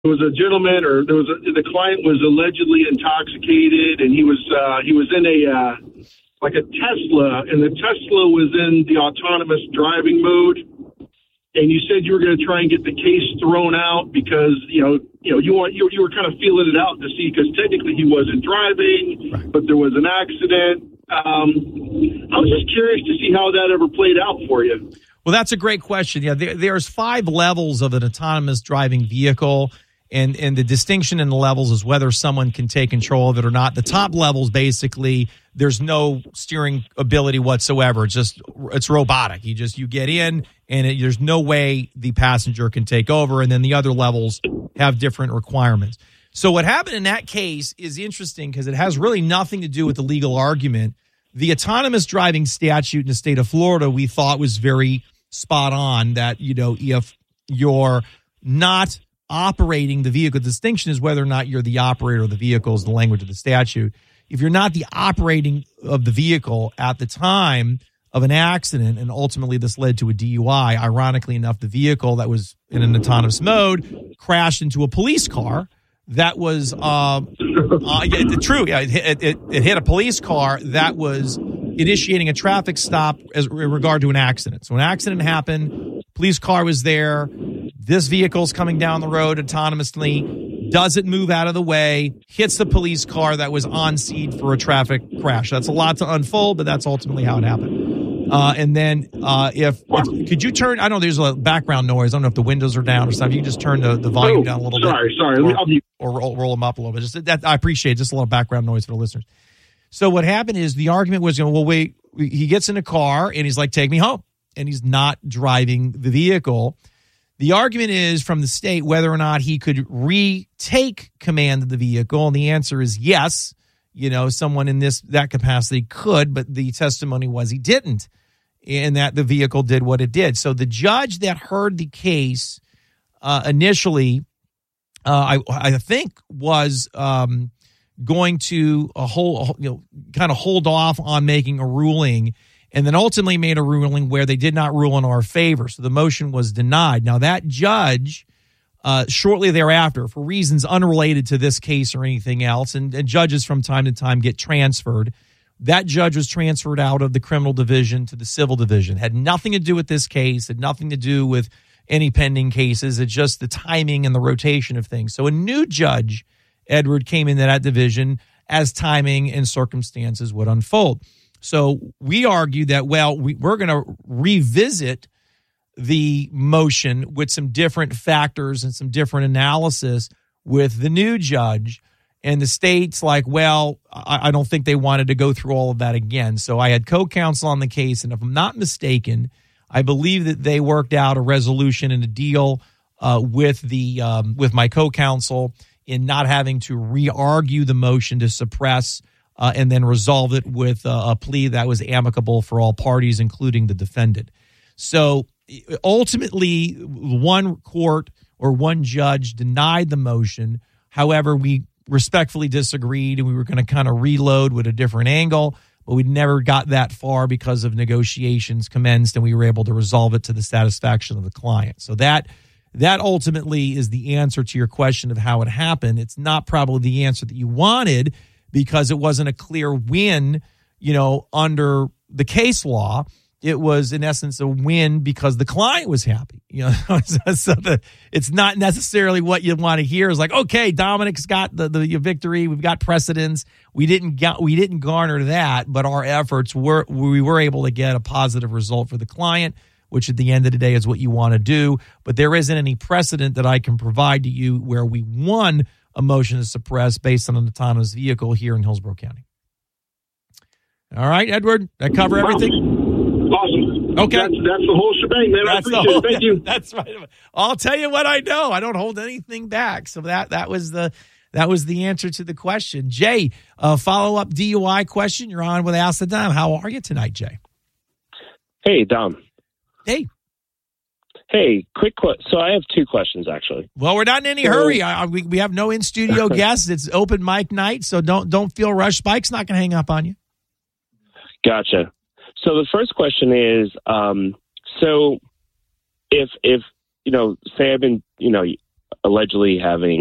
was a gentleman, or the client was allegedly intoxicated, and he was in a like a Tesla, and the Tesla was in the autonomous driving mode. And you said you were going to try and get the case thrown out because you were kind of feeling it out to see, because technically he wasn't driving, right, but there was an accident. I was just curious to see how that ever played out for you. Well, that's a great question. Yeah, there's 5 levels of an autonomous driving vehicle. And the distinction in the levels is whether someone can take control of it or not. The top levels, basically, there's no steering ability whatsoever. It's robotic. You get in, and there's no way the passenger can take over. And then the other levels have different requirements. So what happened in that case is interesting because it has really nothing to do with the legal argument. The autonomous driving statute in the state of Florida, we thought was very spot on, that, if you're not operating the vehicle, the distinction is whether or not you're the operator of the vehicle is the language of the statute. If you're not the operating of the vehicle at the time of an accident, and ultimately this led to a DUI, ironically enough, the vehicle that was in an autonomous mode crashed into a police car that was it hit a police car that was initiating a traffic stop in regard to an accident. So an accident happened, police car was there, this vehicle's coming down the road autonomously, doesn't move out of the way, hits the police car that was on scene for a traffic crash. That's a lot to unfold, but that's ultimately how it happened. And then could you turn, I know there's a background noise. I don't know if the windows are down or something. You can just turn the volume down a little bit. Sorry. Or roll them up a little bit. I appreciate just a little background noise for the listeners. So what happened is the argument was, he gets in a car and he's like, take me home. And he's not driving the vehicle. The argument is from the state whether or not he could retake command of the vehicle, and the answer is yes. Someone in that capacity could, but the testimony was he didn't, and that the vehicle did what it did. So the judge that heard the case initially, I think, was going to kind of hold off on making a ruling, and then ultimately made a ruling where they did not rule in our favor. So the motion was denied. Now, that judge, shortly thereafter, for reasons unrelated to this case or anything else, and judges from time to time get transferred, that judge was transferred out of the criminal division to the civil division. Had nothing to do with this case, had nothing to do with any pending cases. It's just the timing and the rotation of things. So a new judge, Edward, came into that division as timing and circumstances would unfold. So we argued that, we're going to revisit the motion with some different factors and some different analysis with the new judge. And the state's like, I don't think they wanted to go through all of that again. So I had co-counsel on the case, and if I'm not mistaken, I believe that they worked out a resolution and a deal with my co-counsel in not having to re-argue the motion to suppress and then resolve it with a plea that was amicable for all parties, including the defendant. So ultimately, one court or one judge denied the motion. However, we respectfully disagreed, and we were going to kind of reload with a different angle, but we never got that far because of negotiations commenced, and we were able to resolve it to the satisfaction of the client. So that ultimately is the answer to your question of how it happened. It's not probably the answer that you wanted, because it wasn't a clear win, under the case law. It was, in essence, a win because the client was happy. So it's not necessarily what you want to hear. Is like, okay, Dominic's got the victory. We've got precedence. We didn't garner that, but our efforts we were able to get a positive result for the client, which at the end of the day is what you want to do. But there isn't any precedent that I can provide to you where we won a motion to suppress based on an autonomous vehicle here in Hillsborough County. All right, Edward, that cover everything? Awesome. Okay. That's the whole shebang, man. I appreciate it. Thank you. That's right. I'll tell you what I know. I don't hold anything back. So that was the answer to the question. Jay, follow-up DUI question. You're on with Ask the Dom. How are you tonight, Jay? Hey, Dom. Hey. Hey, quick question. So I have 2 questions, actually. Well, we're not in any hurry. We have no in-studio guests. It's open mic night, so don't feel rushed. Spike's not going to hang up on you. Gotcha. So the first question is, so if say I've been, allegedly having